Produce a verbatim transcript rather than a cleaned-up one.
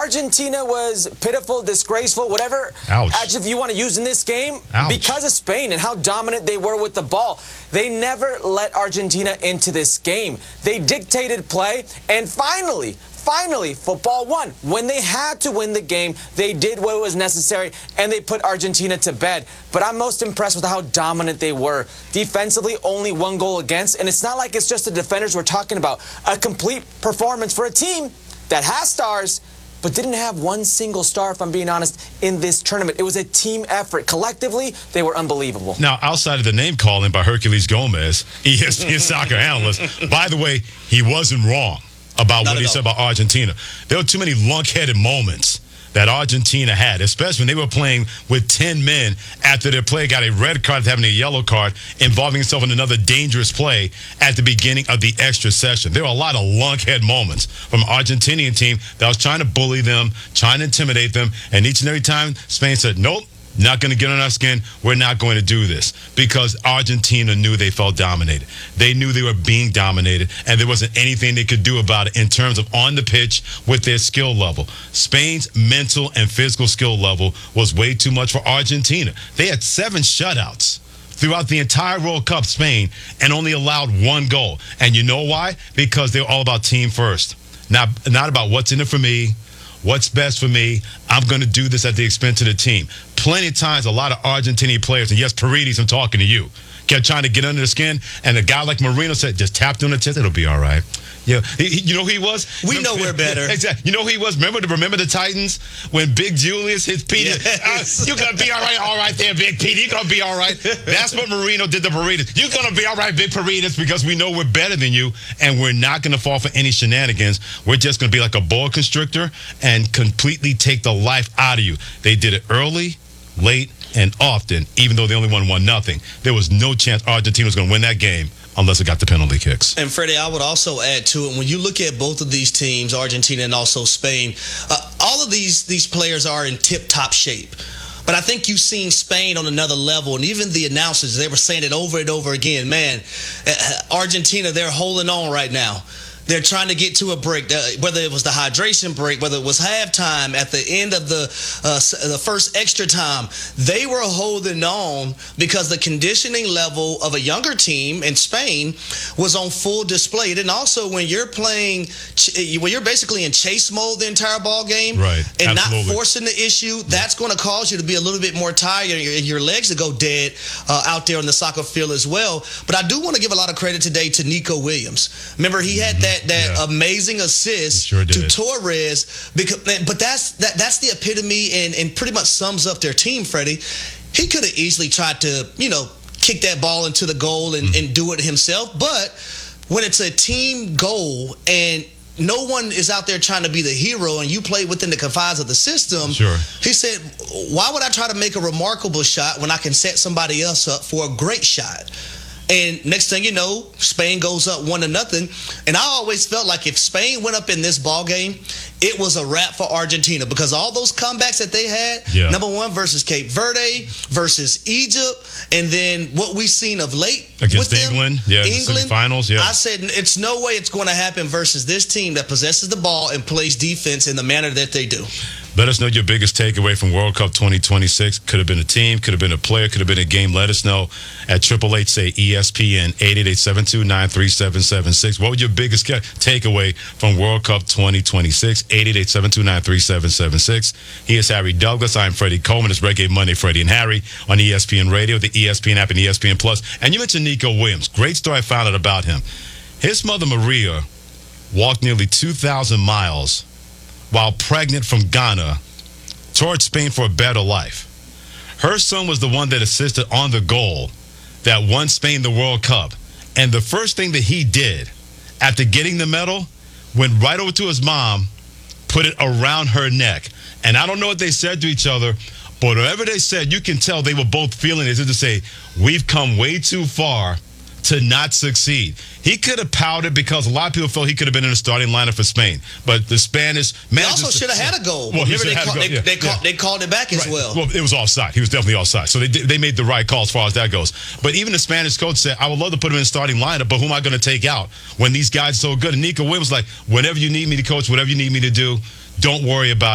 Argentina was pitiful, disgraceful, whatever Ouch. adjective you want to use in this game, Ouch. because of Spain and how dominant they were with the ball. They never let Argentina into this game. They dictated play, and finally, finally, football won. When they had to win the game, they did what was necessary, and they put Argentina to bed. But I'm most impressed with how dominant they were. Defensively, only one goal against, and it's not like it's just the defenders we're talking about. A complete performance for a team that has stars, but didn't have one single star, if I'm being honest, in this tournament. It was a team effort. Collectively, they were unbelievable. Now, outside of the name calling by Herculez Gomez, E S P N soccer analyst, by the way, he wasn't wrong about Not what he all. said about Argentina. There were too many lunk-headed moments that Argentina had, especially when they were playing with ten men after their play got a red card, having a yellow card, involving himself in another dangerous play at the beginning of the extra session. There were a lot of lunkhead moments from an Argentinian team that was trying to bully them, trying to intimidate them, and each and every time Spain said, nope, not going to get on our skin. We're not going to do this, because Argentina knew they felt dominated. They knew they were being dominated, and there wasn't anything they could do about it in terms of on the pitch with their skill level. Spain's mental and physical skill level was way too much for Argentina. They had seven shutouts throughout the entire World Cup, Spain, and only allowed one goal. And you know why? Because they're all about team first. Not, not about what's in it for me, what's best for me. I'm going to do this at the expense of the team. Plenty of times, a lot of Argentinian players, and yes, Paredes, I'm talking to you, kept trying to get under the skin, and a guy like Marino said, just tap on the chest, it'll be all right. Yeah, he, he, you know who he was? We know we're better. Exactly. You know who he was? Remember the remember the Titans when Big Julius hit Peter? Yes. Uh, you're gonna be all right, all right there, Big Peter. You're gonna be all right. That's what Marino did to Paredes. You're gonna be all right, Big Paredes, because we know we're better than you, and we're not gonna fall for any shenanigans. We're just gonna be like a boa constrictor and completely take the life out of you. They did it early, late, and often, even though they only won one nothing. There was no chance Argentina was gonna win that game unless it got the penalty kicks. And Freddie, I would also add to it, when you look at both of these teams, Argentina and also Spain, uh, all of these these players are in tip-top shape. But I think you've seen Spain on another level, and even the announcers, they were saying it over and over again. Man, uh, Argentina, they're holding on right now. They're trying to get to a break, uh, whether it was the hydration break, whether it was halftime, at the end of the uh, the first extra time. They were holding on because the conditioning level of a younger team in Spain was on full display. And also, when you're playing, when you're basically in chase mode the entire ball game, right, and absolutely. not forcing the issue, that's going to cause you to be a little bit more tired, and your, your legs to go dead uh, out there on the soccer field as well. But I do want to give a lot of credit today to Nico Williams. Remember, he had that that yeah. amazing assist sure to Torres, because, but that's that that's the epitome and, and pretty much sums up their team, Freddie. He could have easily tried to, you know, kick that ball into the goal and, mm. and do it himself, but when it's a team goal and no one is out there trying to be the hero and you play within the confines of the system, sure. he said, why would I try to make a remarkable shot when I can set somebody else up for a great shot? And next thing you know, Spain goes up one to nothing. And I always felt like if Spain went up in this ball game, it was a wrap for Argentina, because all those comebacks that they had, yeah. number one versus Cape Verde, versus Egypt, and then what we've seen of late against with them, England, yeah, England, the finals, yeah. I said it's no way it's going to happen versus this team that possesses the ball and plays defense in the manner that they do. Let us know your biggest takeaway from World Cup twenty twenty-six. Could have been a team, could have been a player, could have been a game. Let us know at triple eight say E S P N, eight eight eight, seven two nine, three seven seven six. What was your biggest takeaway from World Cup twenty twenty-six? eight eight eight, seven two nine, three seven seven six. He is Harry Douglas. I'm Freddie Coleman. It's Reggae Monday, Freddie and Harry on E S P N Radio, the E S P N app, and E S P N Plus. And you mentioned Nico Williams. Great story I found out about him. His mother, Maria, walked nearly two thousand miles while pregnant from Ghana towards Spain for a better life. Her son was the one that assisted on the goal that won Spain the World Cup. And the first thing that he did after getting the medal, went right over to his mom, put it around her neck. And I don't know what they said to each other, but whatever they said, you can tell they were both feeling it, as if to say, we've come way too far to not succeed. He could have pouted because a lot of people felt he could have been in the starting lineup for Spain. But the Spanish He also should have had a goal. Well, Remember, they, had call, a goal. they, Yeah, they, yeah. call, they called it back as right. well. Well, it was offside. He was definitely offside. So they they made the right call as far as that goes. But even the Spanish coach said, I would love to put him in the starting lineup, but who am I going to take out when these guys are so good? And Nico Williams was like, whenever you need me to coach, whatever you need me to do, don't worry about it.